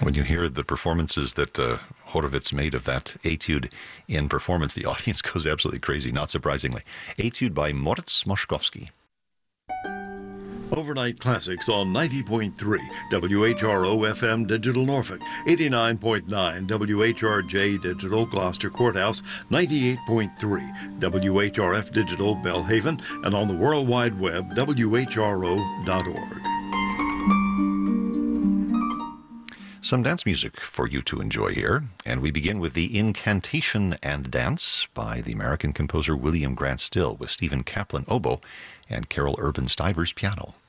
When you hear the performances that Horowitz made of that etude in performance, the audience goes absolutely crazy, not surprisingly. Etude by Moritz Moszkowski. Overnight Classics on 90.3 WHRO FM Digital Norfolk, 89.9 WHRJ Digital Gloucester Courthouse, 98.3 WHRF Digital Belhaven, and on the World Wide Web, WHRO.org. Some dance music for you to enjoy here, and we begin with the Incantation and Dance by the American composer William Grant Still with Stephen Kaplan oboe and Carol Urban Stivers piano.